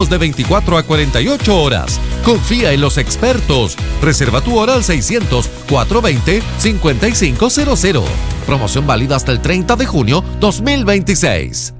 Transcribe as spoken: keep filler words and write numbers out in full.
turnos de veinticuatro a cuarenta y ocho horas. Confía en los expertos. Reserva tu hora al seiscientos, cuatrocientos veinte, cincuenta y cinco cero cero. Promoción válida hasta el treinta de junio dos mil veintiséis.